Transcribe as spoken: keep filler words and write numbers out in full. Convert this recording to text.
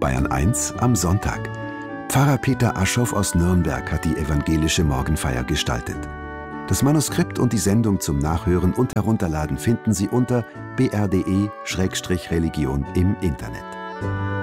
Bayern eins am Sonntag. Pfarrer Peter Aschoff aus Nürnberg hat die evangelische Morgenfeier gestaltet. Das Manuskript und die Sendung zum Nachhören und Herunterladen finden Sie unter b r punkt d e Schrägstrich Religion im Internet.